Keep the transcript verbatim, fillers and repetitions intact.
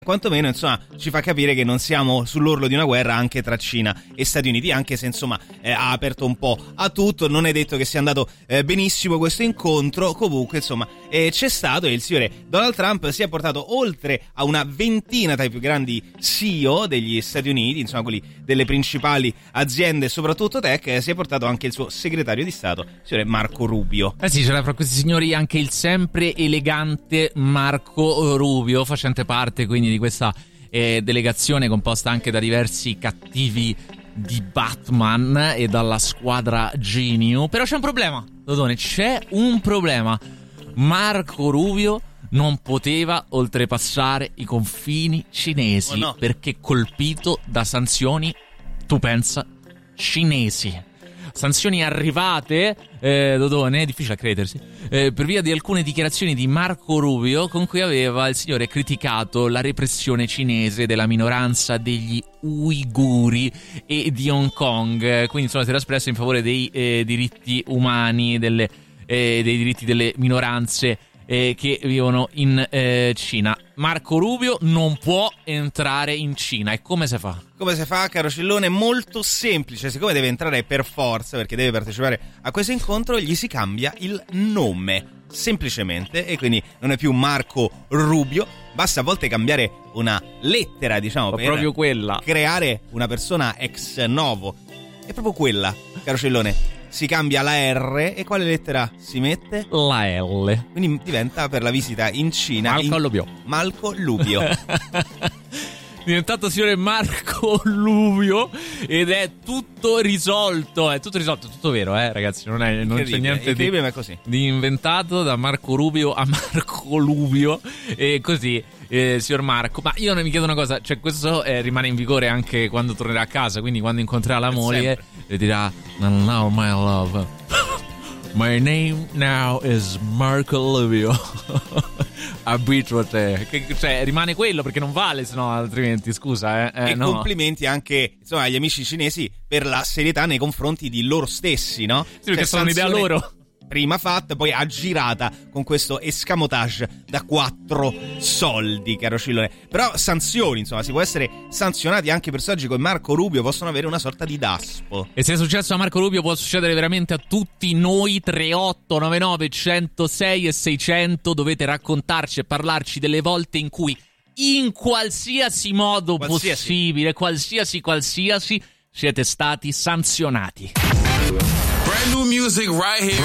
quantomeno insomma ci fa capire che non siamo sull'orlo di una guerra anche tra Cina e Stati Uniti, anche se insomma eh, ha aperto un po' a tutto. Non è detto che sia andato eh, benissimo questo incontro, comunque insomma eh, c'è stato, e il signore Donald Trump si è portato oltre a una ventina tra i più grandi C E O degli Stati Uniti, insomma quelli delle principali aziende soprattutto tech, eh, si è portato anche il suo segretario di Stato, il signore Marco Rubio. Eh sì, c'era fra questi signori anche il sempre elegante Marco Rubio, facente parte quindi di questa eh, delegazione composta anche da diversi cattivi di Batman e dalla squadra Genio. Però c'è un problema, Dodone, c'è un problema. Marco Rubio non poteva oltrepassare i confini cinesi, oh no, perché colpito da sanzioni, tu pensa, cinesi. Sanzioni arrivate, eh, Dodone, è difficile a credersi, eh, per via di alcune dichiarazioni di Marco Rubio con cui aveva il signore criticato la repressione cinese della minoranza degli uiguri e di Hong Kong. Quindi insomma si era espresso in favore dei eh, diritti umani, delle, eh, dei diritti delle minoranze eh, che vivono in eh, Cina. Marco Rubio non può entrare in Cina. E come si fa? Come si fa, caro Cillone? Molto semplice. Siccome deve entrare per forza, perché deve partecipare a questo incontro, gli si cambia il nome, semplicemente, e quindi non è più Marco Rubio. Basta a volte cambiare una lettera, diciamo, o per proprio quella, creare una persona ex novo. È proprio quella, caro Cillone. Si cambia la R e quale lettera si mette? La L. Quindi diventa, per la visita in Cina, Marco in... Rubio. Marco Rubio. Diventato signore Marco Rubio ed è tutto risolto. È tutto risolto, tutto vero, eh, ragazzi. Non, è, non c'è niente di, ma è così. di inventato, da Marco Rubio a Marco Rubio. E così, eh, signor Marco. Ma io mi chiedo una cosa: cioè, questo eh, rimane in vigore anche quando tornerà a casa. Quindi, quando incontrerà la moglie, le dirà: "Now, my love, my name now is Marco Rubio." Abituo te. Che, cioè rimane quello, perché non vale, sennò altrimenti, scusa, eh, eh e no. Complimenti anche, insomma, agli amici cinesi per la serietà nei confronti di loro stessi, no? Sì, perché cioè, sono un'idea loro. Prima fatta, poi aggirata con questo escamotage da quattro soldi, caro Cillone. Però sanzioni, insomma, si può essere sanzionati anche personaggi come Marco Rubio, possono avere una sorta di daspo. E se è successo a Marco Rubio può succedere veramente a tutti noi. Tre otto nove nove centosei e seicento, dovete raccontarci e parlarci delle volte in cui in qualsiasi modo qualsiasi. possibile, qualsiasi qualsiasi, siete stati sanzionati. Brand new music right here.